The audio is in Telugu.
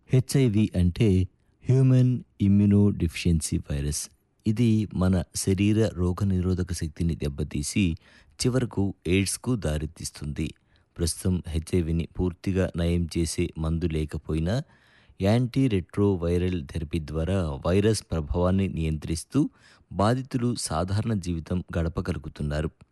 హెచ్ఐవి అంటే హ్యూమన్ ఇమ్యునో డెఫిషియన్సీ వైరస్. ఇది మన శరీర రోగనిరోధక శక్తిని దెబ్బతీసి చివరకు ఎయిడ్స్‌కు దారితీస్తుంది. ప్రస్తుతం హెచ్ఐవిని పూర్తిగా నయం చేసే మందు లేకపోయినా యాంటీ రెట్రోవైరల్ థెరపీ ద్వారా వైరస్ ప్రభావాన్ని నియంత్రిస్తూ బాధితులు సాధారణ జీవితం గడపగలుగుతున్నారు.